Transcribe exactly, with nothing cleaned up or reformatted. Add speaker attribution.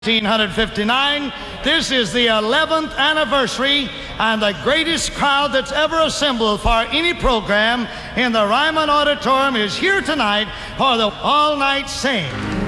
Speaker 1: nineteen fifty-nine. This is the eleventh anniversary and the greatest crowd that's ever assembled for any program in the Ryman Auditorium is here tonight for the all-night sing.